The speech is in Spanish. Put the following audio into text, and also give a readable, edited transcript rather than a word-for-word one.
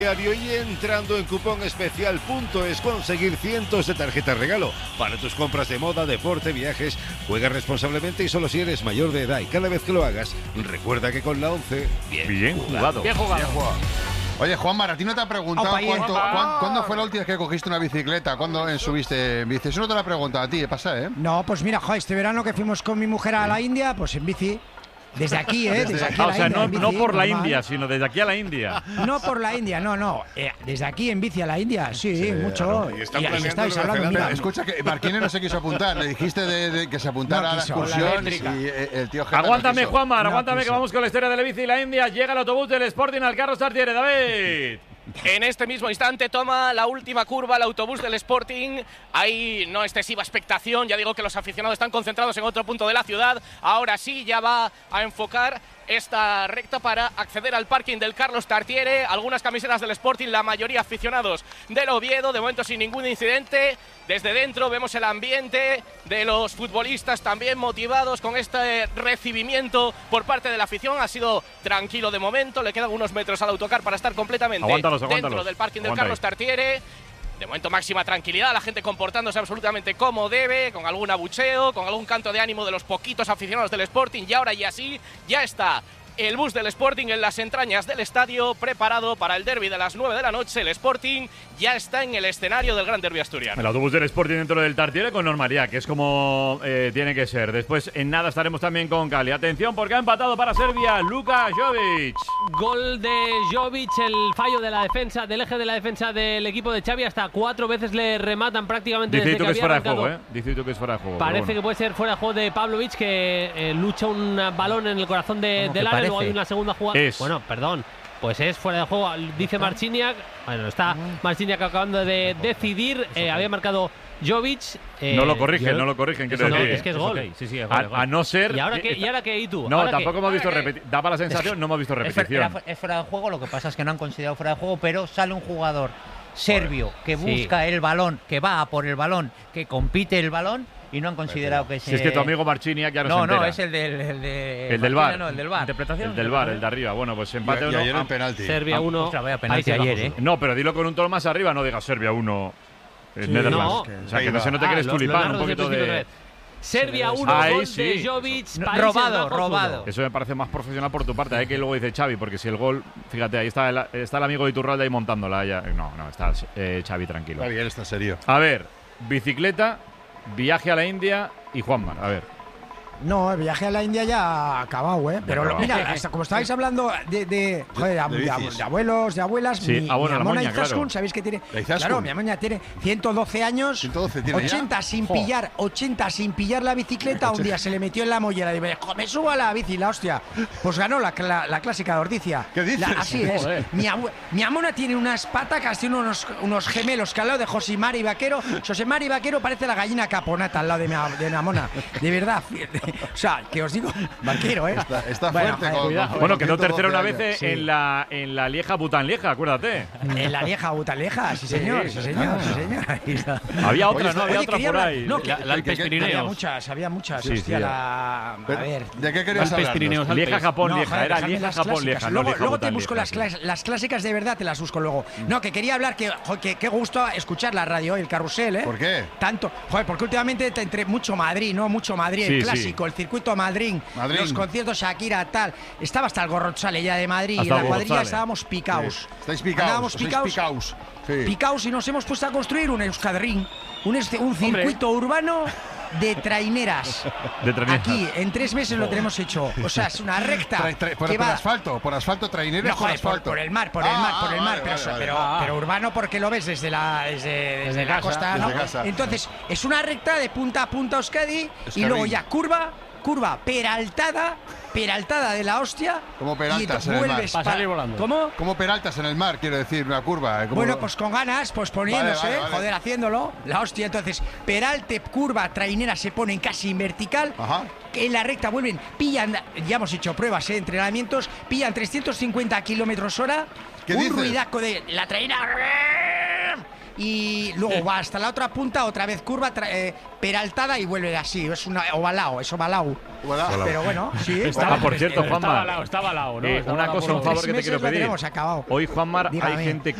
Y entrando en cuponespecial.es conseguir cientos de tarjetas regalo para tus compras de moda, deporte, viajes. Juega responsablemente y solo si eres mayor de edad, y cada vez que lo hagas, recuerda que con la 11, bien jugado. Bien jugado. Oye, Juanmar, ¿a ti no te ha preguntado cuándo fue la última vez que cogiste una bicicleta? ¿Cuándo subiste en bici? Eso no te lo ha preguntado a ti, pasa, ¿eh? No, pues mira, joder, este verano que fuimos con mi mujer a la India, pues en bici. Desde aquí, Desde aquí a la India, no por la India, sino desde aquí a la India. No por la India, no. Desde aquí en bici a la India, sí mucho. Claro. Y estáis hablando, mira. Escucha, que Marquines no se quiso apuntar. Le dijiste de que se apuntara a la excursión y el tío Geta Aguántame, no quiso. Juanmar, aguántame que vamos con la historia de la bici y la India. Llega el autobús del Sporting al Carlos Tartiere, David. En este mismo instante toma la última curva el autobús del Sporting. Hay no excesiva expectación. Ya digo que los aficionados están concentrados en otro punto de la ciudad. Ahora sí, ya va a enfocar esta recta para acceder al parking del Carlos Tartiere. Algunas camisetas del Sporting, la mayoría aficionados del Oviedo. De momento sin ningún incidente. Desde dentro vemos el ambiente de los futbolistas también motivados con este recibimiento por parte de la afición. Ha sido tranquilo de momento. Le quedan unos metros al autocar para estar completamente dentro del parking del Carlos Tartiere. De momento máxima tranquilidad, la gente comportándose absolutamente como debe, con algún abucheo, con algún canto de ánimo de los poquitos aficionados del Sporting. Y ahora ya sí, ya está el bus del Sporting en las entrañas del estadio, preparado para el derbi de las 9 de la noche. El Sporting ya está en el escenario del Gran Derbi asturiano. El autobús del Sporting dentro del Tartiere con normalidad, que es como tiene que ser. Después en nada estaremos también con Cali. Atención porque ha empatado para Serbia Luka Jovic. Gol de Jovic, el fallo de la defensa, del eje de la defensa del equipo de Xavi. Hasta 4 veces le rematan prácticamente. Dice desde tú que es fuera de arrancado. juego, Dice tú que es fuera de juego. Parece que puede ser fuera de juego de Pavlovic, que lucha un balón en el corazón del área. Luego hay una segunda jugada. Bueno, perdón. Pues es fuera de juego, dice Marciniak. Bueno, está Marciniak acabando de decidir. Había marcado Jovic. No lo corrigen, quiero decir. Es que es gol. Okay. Sí, a no ser. ¿Y ahora qué? ¿Y tú? No, tampoco hemos visto repetición. Daba la sensación, no hemos visto repetición. Es fuera de juego, lo que pasa es que no han considerado fuera de juego, pero sale un jugador serbio que busca el balón, que va a por el balón, que compite el balón. Y no han considerado que Si es que tu amigo Marchiniak ya no se entera. No, es el del VAR. No, el del VAR. ¿Interpretación? El del VAR, el de arriba. Bueno, pues empate y ayer en penalti. Serbia 1. Vaya penalti ayer, No, pero dilo con un tono más arriba, no digas Serbia 1. Netherlands. No. O sea, que no se note que eres tulipán, un poquito de. Serbia 1, gol de Jovic. Robado. Eso me parece más profesional por tu parte. Hay que luego dice Xavi, porque si el gol. Fíjate, ahí está el amigo de Iturralde ahí montándola. No, está Xavi tranquilo. Está bien, está serio. A ver, bicicleta, viaje a la India y Juanmar. A ver. No, el viaje a la India ya ha acabado, Pero mira, hasta como estabais hablando de abuelos, de abuelas, sí, mi Amona Izaskun, claro. ¿sabéis que tiene? Claro, mi Amona tiene 112 años, 112 tiene 80 ya. sin pillar, 80 sin pillar la bicicleta. Un día se le metió en la mollera y dijo, me subo a la bici, la hostia. Pues ganó la clásica de Ordicia. ¿Qué dices? Así es. Mi Amona tiene unas patacas, tiene unos gemelos que al lado de Josimari Vaquero. Josimari Vaquero parece la gallina caponata al lado de mi Amona. De verdad. O sea, que os digo, Vaquero, Está fuerte. Bueno, quedó tercera una vez en la Lieja Bután Lieja, acuérdate. En la Lieja Bután Lieja, sí señor. Había otra, ¿no? Había otra por ahí. No, la Alpes Pirineos. Había muchas. Sí, Hostia, a ver. ¿De qué querías hablar? Lieja Japón Lieja, era Lieja Japón Lieja. Luego te busco las clásicas de verdad, te las busco luego. No, que quería hablar, que qué gusto escuchar la radio, el carrusel, ¿Por qué? Tanto, porque últimamente entre mucho Madrid, el clásico, el circuito Madrid, los conciertos Shakira, tal. Estaba hasta el Gorrochale ya de Madrid y la cuadrilla estábamos picaos. Estáis picaos. Picaos y nos hemos puesto a construir un Euskadring, un circuito urbano de traineras. Aquí, en 3 meses lo tenemos hecho. O sea, es una recta. Por asfalto, traineras. No, joder, por el mar. Pero urbano porque lo ves desde la costa, ¿no? Entonces, es una recta de punta a punta Euskadi y luego ya curva, peraltada de la hostia. Como peraltas en el mar. Para salir volando. ¿Cómo? Como peraltas en el mar, quiero decir, una curva. Bueno, pues con ganas, pues poniéndose, vale. Joder, haciéndolo. La hostia, entonces, peralte, curva, trainera se ponen casi en vertical. Ajá. Que en la recta vuelven, pillan, ya hemos hecho pruebas, entrenamientos, pillan 350 km/h. ¿Qué dices? Ruidaco de la trainera. y luego va hasta la otra punta, otra vez curva, peraltada y vuelve así. Es una ovalao, es ovalao. Pero bueno, sí. Por cierto, Juanma, está balao, ¿no? una cosa, un favor que te quiero pedir. Hoy, Juanmar, hay gente